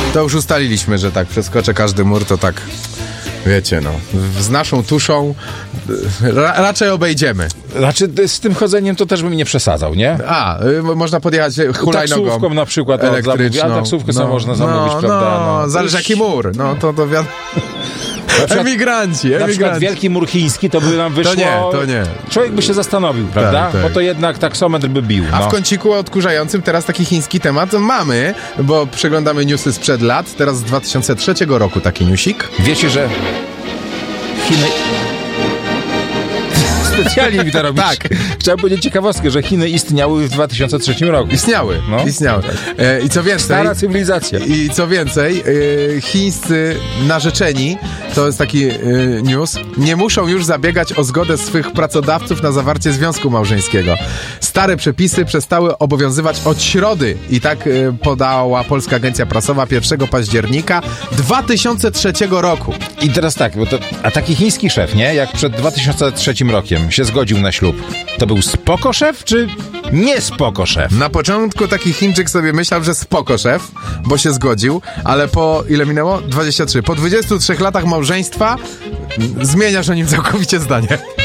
To już ustaliliśmy, że tak przeskoczę każdy mur, to tak, wiecie, no, z naszą tuszą raczej obejdziemy. Znaczy, z tym chodzeniem to też bym nie przesadzał, nie? Można podjechać hulajnogą taksówką na przykład elektryczną. A taksówkę sobie można zamówić, prawda? No, zależy jaki mur. No, to wiadomo. Emigranci. Na przykład wielki mur chiński to by nam wyszło... To nie. Człowiek by się zastanowił, prawda? Tak. Bo to jednak taksometr by bił. A w kąciku odkurzającym teraz taki chiński temat mamy, bo przeglądamy newsy sprzed lat, teraz z 2003 roku taki newsik. Wiecie, że Chiny... Specjalnie mi to robisz. Tak. Chciałem powiedzieć ciekawostkę, że Chiny istniały w 2003 roku. Istniały. I co więcej... Stara cywilizacja. I co więcej, chińscy narzeczeni, to jest taki news, nie muszą już zabiegać o zgodę swych pracodawców na zawarcie związku małżeńskiego. Stare przepisy przestały obowiązywać od środy i tak podała Polska Agencja Prasowa 1 października 2003 roku. I teraz tak, a taki chiński szef, nie? Jak przed 2003 rokiem się zgodził na ślub, to był spoko szef, czy nie spoko szef? Na początku taki Chińczyk sobie myślał, że spoko szef, bo się zgodził, ale po ile minęło? 23. Po 23 latach małżeństwa zmieniasz o nim całkowicie zdanie.